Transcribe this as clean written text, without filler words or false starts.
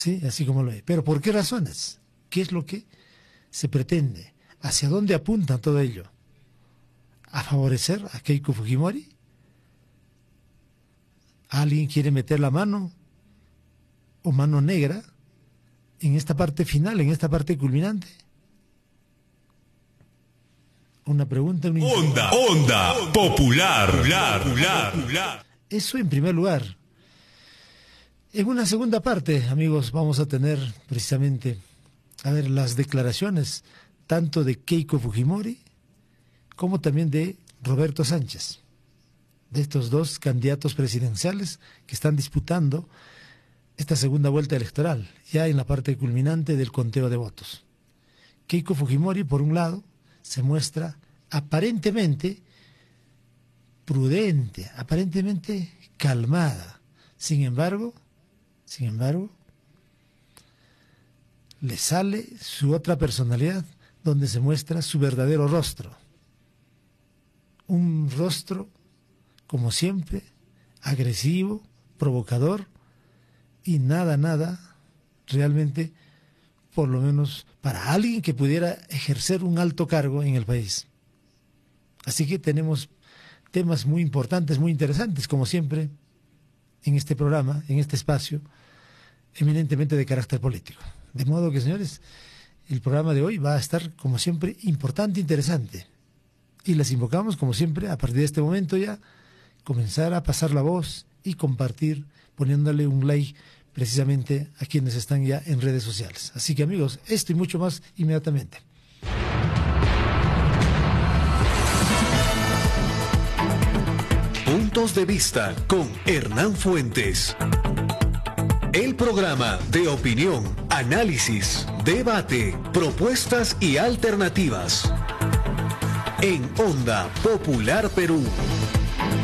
Sí, así como lo es. Pero ¿por qué razones? ¿Qué es lo que se pretende? ¿Hacia dónde apunta todo ello? ¿A favorecer a Keiko Fujimori? ¿Alguien quiere meter la mano o mano negra en esta parte final, en esta parte culminante? Una pregunta, una Onda Popular. Eso en primer lugar. En una segunda parte, amigos, vamos a tener precisamente, las declaraciones tanto de Keiko Fujimori como también de Roberto Sánchez, de estos dos candidatos presidenciales que están disputando esta segunda vuelta electoral, ya en la parte culminante del conteo de votos. Keiko Fujimori, por un lado, se muestra aparentemente prudente, aparentemente calmada. Sin embargo, le sale su otra personalidad, donde se muestra su verdadero rostro. Un rostro, como siempre, agresivo, provocador y nada, realmente, por lo menos para alguien que pudiera ejercer un alto cargo en el país. Así que tenemos temas muy importantes, muy interesantes, como siempre, en este programa, en este espacio, eminentemente de carácter político. De modo que, señores, el programa de hoy va a estar, como siempre, importante e interesante. Y les invocamos, como siempre, a partir de este momento ya, comenzar a pasar la voz y compartir, poniéndole un like precisamente a quienes están ya en redes sociales. Así que, amigos, esto y mucho más inmediatamente. Puntos de vista con Hernán Fuentes. El programa de opinión, análisis, debate, propuestas y alternativas. En Onda Popular Perú.